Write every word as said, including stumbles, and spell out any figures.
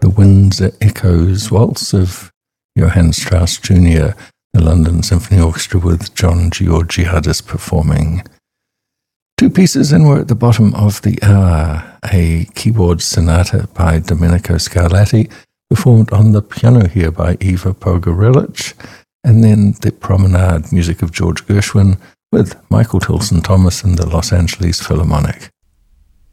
the Winds Echoes Waltz of Johann Strauss Junior, the London Symphony Orchestra with John Georgiadis performing. Two pieces and we're at the bottom of the hour. A keyboard sonata by Domenico Scarlatti, performed on the piano here by Ivo Pogorelic, and then the Promenade music of George Gershwin with Michael Tilson Thomas and the Los Angeles Philharmonic.